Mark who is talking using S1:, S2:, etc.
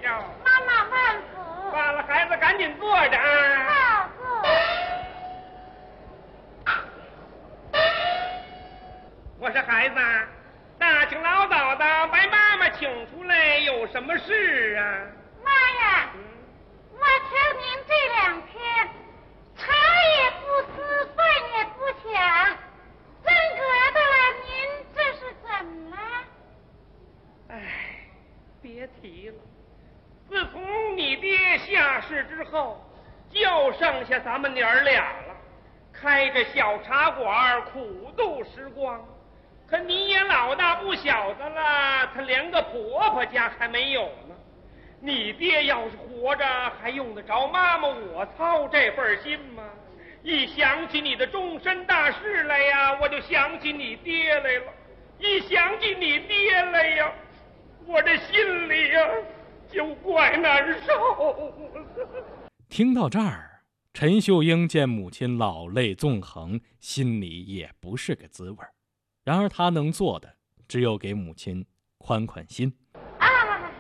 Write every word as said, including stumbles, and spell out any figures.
S1: 哟。
S2: 妈妈万福。
S1: 罢了，孩子赶紧坐着啊。
S2: 好坐。
S1: 我说孩子，大清老早的把妈妈请出来，有什么事啊？
S2: 妈呀，
S1: 嗯、
S2: 我瞧您这两天茶也不思，饭也不想，真格的了，您这是怎么了？
S1: 哎，别提了，自从你爹下世之后，就剩下咱们娘儿俩了，开着小茶馆苦度时光。可你也老大不小的了，他连个婆婆家还没有呢。你爹要是活着，还用得着妈妈我操这份心吗？一想起你的终身大事来呀，我就想起你爹来了。一想起你爹来呀，我这心里呀就怪难受。
S3: 听到这儿，陈秀英见母亲老泪纵横，心里也不是个滋味。然而他能做的只有给母亲宽宽心。